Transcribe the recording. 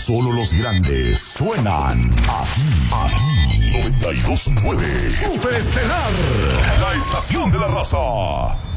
Solo los grandes suenan aquí. 92.9. Super Estelar. La estación de la raza.